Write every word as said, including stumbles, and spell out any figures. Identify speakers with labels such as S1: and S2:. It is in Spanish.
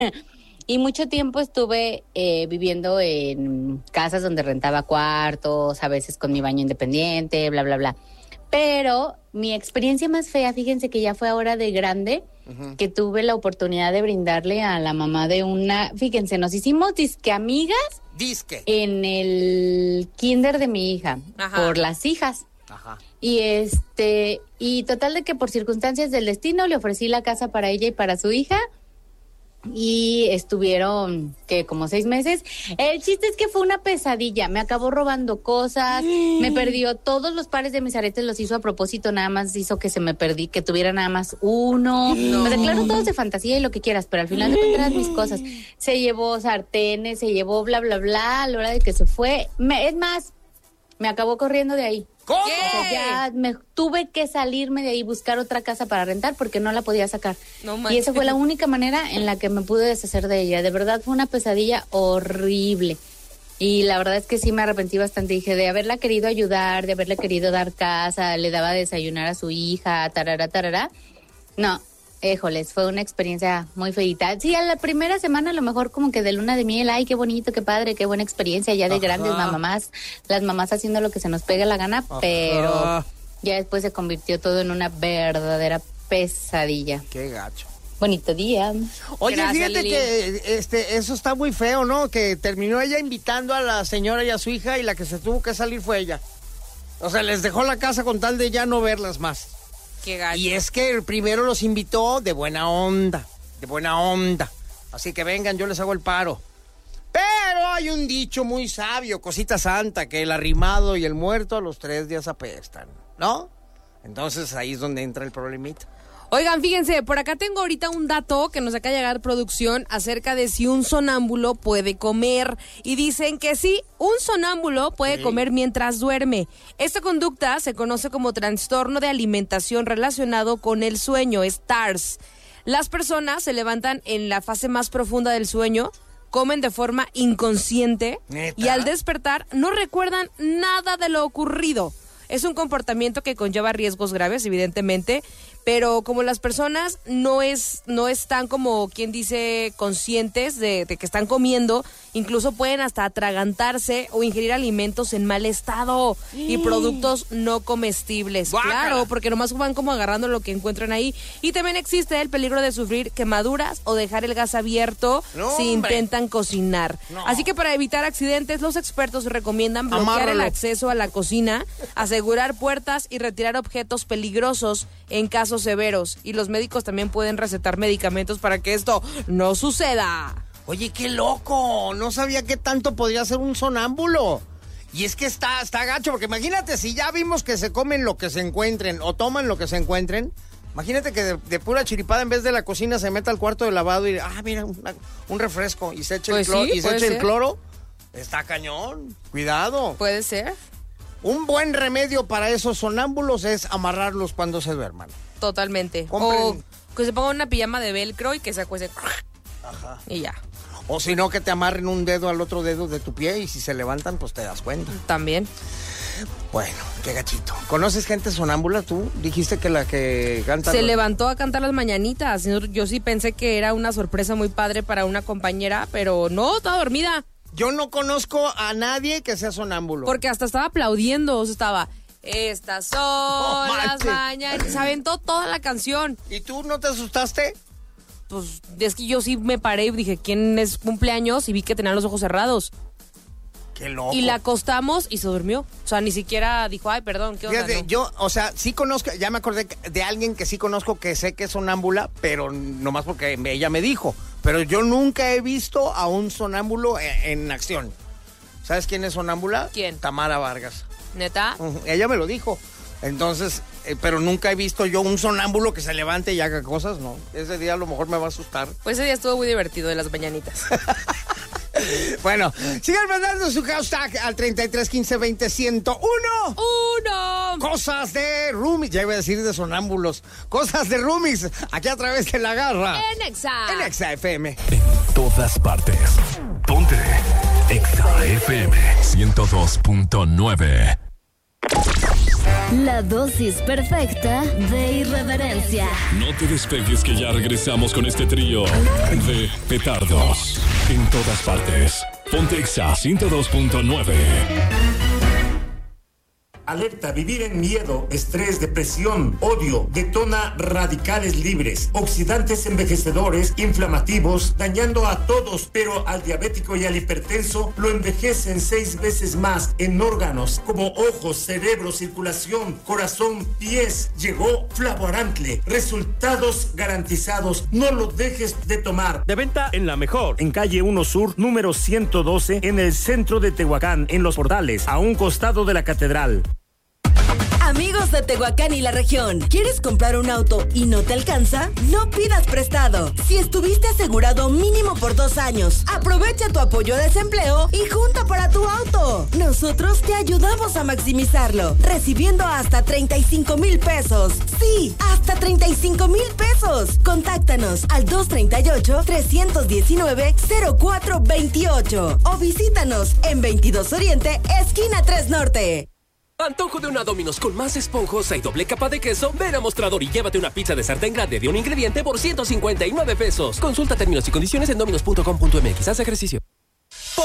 S1: Y mucho tiempo estuve eh, viviendo en casas donde rentaba cuartos, a veces con mi baño independiente, bla, bla, bla. Pero mi experiencia más fea, fíjense que ya fue ahora de grande, uh-huh. que tuve la oportunidad de brindarle a la mamá de una... Fíjense, nos hicimos disque amigas.
S2: Disque.
S1: En el kinder de mi hija, Ajá. por las hijas.
S2: Ajá.
S1: Y este, y total de que por circunstancias del destino le ofrecí la casa para ella y para su hija. Y estuvieron, que como seis meses. El chiste es que fue una pesadilla. Me acabó robando cosas, mm. me perdió todos los pares de mis aretes, los hizo a propósito, nada más hizo que se me perdí, que tuviera nada más uno. No. Me declaró todos de fantasía y lo que quieras, pero al final de cuentas mis cosas. Se llevó sartenes, se llevó bla, bla, bla, a la hora de que se fue. Me, es más, me acabó corriendo de ahí.
S2: ¿Cómo?
S1: O sea, ya me tuve que salirme de ahí, buscar otra casa para rentar porque no la podía sacar. No manches. Y esa fue la única manera en la que me pude deshacer de ella. De verdad fue una pesadilla horrible. Y la verdad es que sí me arrepentí bastante. Dije, de haberla querido ayudar, de haberle querido dar casa, le daba a desayunar a su hija, tarara, tarara. No, híjoles, fue una experiencia muy feita. Sí, a la primera semana a lo mejor como que de luna de miel, ay, qué bonito, qué padre, qué buena experiencia, ya de Ajá. grandes mamás, las mamás haciendo lo que se nos pega la gana, Ajá. pero ya después se convirtió todo en una verdadera pesadilla.
S2: Qué gacho.
S1: Bonito día.
S2: Oye,
S1: Gracias,
S2: fíjate Lili. que este eso está muy feo, ¿no? Que terminó ella invitando a la señora y a su hija y la que se tuvo que salir fue ella. O sea, les dejó la casa con tal de ya no verlas más.
S3: Qué gacho.
S2: Y es que el primero los invitó de buena onda, de buena onda. Así que vengan, yo les hago el paro. Pero hay un dicho muy sabio, cosita santa, que el arrimado y el muerto a los tres días apestan, ¿no? Entonces ahí es donde entra el problemita.
S3: Oigan, fíjense, por acá tengo ahorita un dato que nos acaba de llegar producción acerca de si un sonámbulo puede comer. Y dicen que sí, un sonámbulo puede sí. comer mientras duerme. Esta conducta se conoce como trastorno de alimentación relacionado con el sueño, S T A R S. Las personas se levantan en la fase más profunda del sueño, comen de forma inconsciente ¿Neta? Y al despertar no recuerdan nada de lo ocurrido. Es un comportamiento que conlleva riesgos graves, evidentemente, pero como las personas no es no están como quien dice conscientes de, de que están comiendo, incluso pueden hasta atragantarse o ingerir alimentos en mal estado y productos no comestibles. Guácala. Claro, porque nomás van como agarrando lo que encuentran ahí. Y también existe el peligro de sufrir quemaduras o dejar el gas abierto no, si hombre. intentan cocinar. No. Así que para evitar accidentes, los expertos recomiendan bloquear Amárralo. el acceso a la cocina, asegurar puertas y retirar objetos peligrosos en casos severos, y los médicos también pueden recetar medicamentos para que esto no suceda.
S2: Oye, qué loco, no sabía que tanto podría ser un sonámbulo. Y es que está, está gacho, porque imagínate, si ya vimos que se comen lo que se encuentren o toman lo que se encuentren, imagínate que de, de pura chiripada en vez de la cocina se meta al cuarto de lavado y, ah, mira, una, un refresco y se eche pues el cloro, sí, y se eche el cloro. Está cañón, cuidado.
S3: Puede ser.
S2: Un buen remedio para esos sonámbulos es amarrarlos cuando se duerman.
S3: Totalmente. Compren. O que se pongan una pijama de velcro y que se acueste.
S2: Ajá.
S3: Y ya.
S2: O si no, que te amarren un dedo al otro dedo de tu pie y si se levantan, pues te das cuenta.
S3: También.
S2: Bueno, qué gachito. ¿Conoces gente sonámbula tú? Dijiste que la que canta...
S3: Se los... levantó a cantar las mañanitas. Yo sí pensé que era una sorpresa muy padre para una compañera, pero no, estaba dormida.
S2: Yo no conozco a nadie que sea sonámbulo.
S3: Porque hasta estaba aplaudiendo, o sea, estaba... Estas son oh, las mañanas. Se aventó toda la canción.
S2: ¿Y tú no te asustaste?
S3: Pues es que yo sí me paré y dije, ¿quién es cumpleaños? Y vi que tenía los ojos cerrados.
S2: Qué loco.
S3: Y la acostamos y se durmió. O sea, ni siquiera dijo, ay, perdón, ¿qué onda?
S2: Fíjate,
S3: no.
S2: yo, o sea, sí conozco, ya me acordé de alguien que sí conozco que sé que es sonámbula, pero nomás porque ella me dijo. Pero yo nunca he visto a un sonámbulo en, en acción. ¿Sabes quién es sonámbula?
S3: ¿Quién?
S2: Tamara Vargas.
S3: ¿Neta?
S2: Uh-huh. Ella me lo dijo. Entonces, eh, pero nunca he visto yo un sonámbulo que se levante y haga cosas, ¿no? Ese día a lo mejor me va a asustar.
S3: Pues ese día estuvo muy divertido de las mañanitas.
S2: Bueno, sigan mandando su hashtag al treinta y tres quince veinte ciento uno.
S3: ¡Uno!
S2: Cosas de roomies, ya iba a decir de sonámbulos. Cosas de roomies, aquí a través de La Garra.
S3: En Exa.
S2: En Exa F M.
S4: En todas partes. Ponte Exa F M ciento dos punto nueve.
S5: La dosis perfecta de irreverencia.
S4: No te despegues que ya regresamos con este trío de petardos en todas partes. Ponte Exa ciento dos punto nueve.
S6: Alerta, vivir en miedo, estrés, depresión, odio, detona radicales libres, oxidantes envejecedores, inflamativos, dañando a todos, pero al diabético y al hipertenso lo envejecen seis veces más en órganos como ojos, cerebro, circulación, corazón, pies. Llegó Flavorantle, resultados garantizados, no lo dejes de tomar.
S7: De venta en La Mejor, en calle uno Sur, número ciento doce, en el centro de Tehuacán, en Los Portales, a un costado de la catedral.
S8: Amigos de Tehuacán y la región, ¿quieres comprar un auto y no te alcanza? No pidas prestado. Si estuviste asegurado mínimo por dos años, aprovecha tu apoyo a desempleo y junta para tu auto. Nosotros te ayudamos a maximizarlo, recibiendo hasta treinta y cinco mil pesos. Sí, hasta treinta y cinco mil pesos. Contáctanos al dos tres ocho, tres uno nueve, cero cuatro dos ocho o visítanos en veintidós Oriente, esquina tres Norte.
S9: Antojo de una Domino's con más esponjosa y doble capa de queso. Ven a Mostrador y llévate una pizza de sartén grande de un ingrediente por ciento cincuenta y nueve pesos. Consulta términos y condiciones en dominos punto com punto m x. Haz ejercicio.